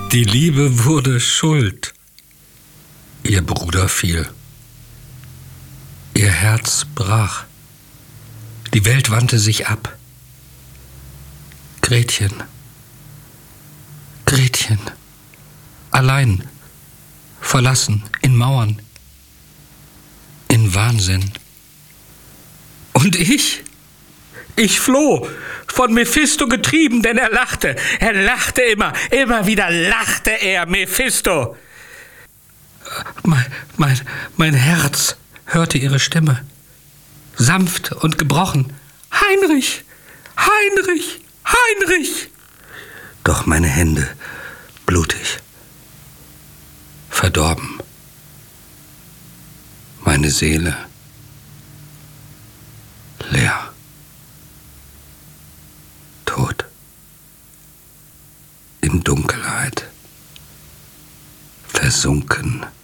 Die Liebe wurde Schuld. Ihr Bruder fiel. Ihr Herz brach. Die Welt wandte sich ab. Gretchen, Gretchen, allein, verlassen, in Mauern, in Wahnsinn. Und ich floh, von Mephisto getrieben, denn er lachte immer wieder lachte er, Mephisto. Mein Herz hörte ihre Stimme, sanft und gebrochen. Heinrich, Heinrich, Heinrich! Doch meine Hände blutig, verdorben, meine Seele leer, tot, in Dunkelheit, versunken.